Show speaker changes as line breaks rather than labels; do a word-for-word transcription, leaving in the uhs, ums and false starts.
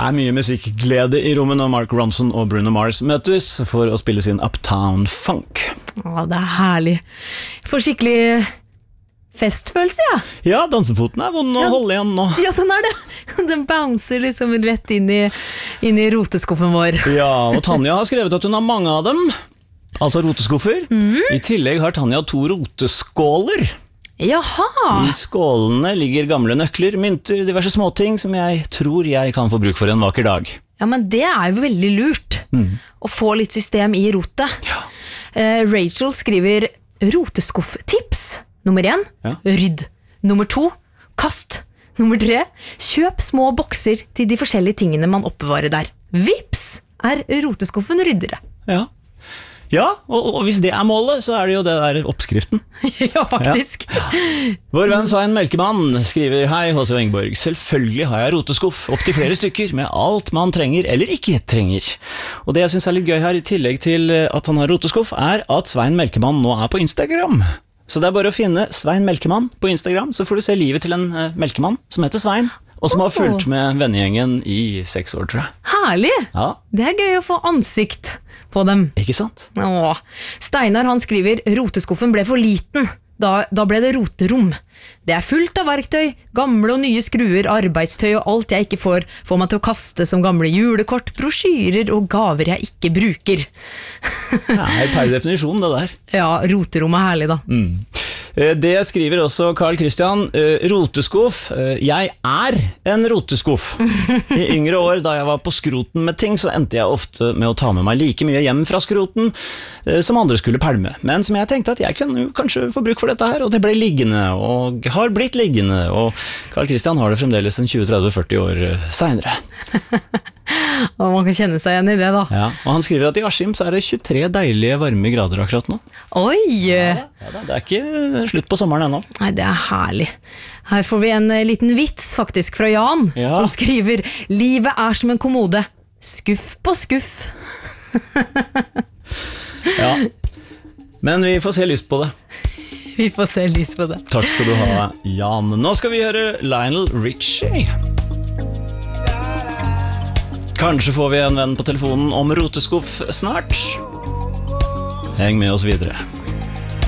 Det er mye musikkglede i rommet når Mark Ronson og Bruno Mars møtes for å spille sin Uptown Funk.
Å, det er herlig. Jeg får skikkelig festfølelse, ja.
Ja, dansefoten er vond å
Ja.
holde igjen nå.
Ja, den er det. Den bouncer liksom rett inn i, inn i roteskuffen vår.
Ja, og Tanja har skrevet at hun har mange av dem, altså roteskuffer. Mm. I tillegg har Tanja to roteskåler.
Jaha.
I skålene ligger gamle nøkler, mynter, diverse småting som jeg tror jeg kan få bruk for en vakker dag.
Ja, men det er jo veldig lurt
Mm.
å få litt system i rotet.
Ja.
Eh, Rachel skriver roteskufftips. Nummer én,
Ja.
rydd. Nummer to, kast. Nummer tre, kjøp små bokser til de forskjellige tingene man oppbevarer der. Vips er roteskuffen ryddere.
Ja, ja og, og hvis det er målet, så er det jo det der oppskriften.
Ja, faktisk.
Vår venn Svein Melkemann skriver: Hei, H C Engborg. Selvfølgelig har jeg roteskuff, opp til flere stykker, med alt man trenger eller ikke trenger. Og det jeg synes er litt gøy her, i tillegg til at han har roteskuff, er at Svein Melkemann nå er på Instagram. Så det er bare å finne Svein Melkemann på Instagram, så får du se livet til en uh, melkemann som heter Svein, og som har
Oh.
fulgt med vennegjengen i seks år, tror jeg.
Herlig.
Ja,
Det er gøy å få ansikt på dem.
ikke sant?
Åh. Steinar han skriver roteskuffen ble for liten. Da, da ble det roterom. Det er fullt av verktøy, gamle og nye skruer, arbeidstøy og alt jeg ikke får, får man til å kaste som gamle julekort, brosjyrer og gaver jeg ikke bruker.
Det er per definisjon det der.
Ja, roterom er herlig da.
Mm. Det skriver også Carl Christian. Roteskuff. Jeg er en roteskuff. I yngre år, da jeg var på skroten med ting, så endte jeg ofte med å ta med meg like mye hjem fra skroten som andre skulle pælme. Men som jeg tenkte at jeg kunne kanskje få bruk for dette her, og det ble liggende, og har blitt liggende, og Carl Christian har det fremdeles en tjue, tretti, førti år senere.
Og man kan kjenne seg igjen i det da.
Ja, og han skriver at i Askim så er det tjuetre deilige varme grader akkurat nå.
Oi!
Ja, da, det er ikke slutt på sommeren ennå.
Nei, det er herlig. Her får vi en eh, liten vits faktisk fra Jan,
Ja.
som skriver livet er som en kommode, skuff på skuff.
Ja. Men vi får se lyst på det.
Vi får se lys på det.
Takk skal du ha, Jan. Nå skal vi høre Lionel Richie. Kanskje får vi en venn på telefonen om roteskuff snart. Heng med oss videre.